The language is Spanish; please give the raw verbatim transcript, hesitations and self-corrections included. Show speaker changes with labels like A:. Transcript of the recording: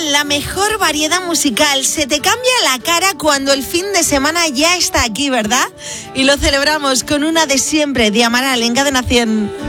A: con la mejor variedad musical. Se te cambia la cara cuando el fin de semana ya está aquí, ¿verdad? Y lo celebramos con una de siempre de Amaral en Cadena cien.